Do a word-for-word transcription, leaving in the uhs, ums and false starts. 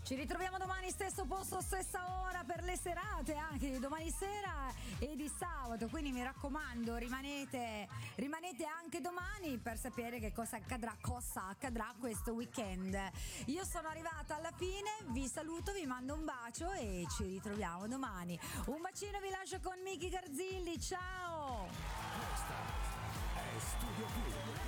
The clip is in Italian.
Ci ritroviamo domani stesso posto, stessa ora per le serate anche di domani sera e di sabato, quindi mi raccomando rimanete, rimanete anche domani per sapere che cosa accadrà, cosa accadrà questo weekend. Io sono arrivata alla fine, vi saluto, vi mando un bacio e ci ritroviamo domani. Un bacino, vi lascio con Miki Garzilli, ciao! Questa è Studio Più.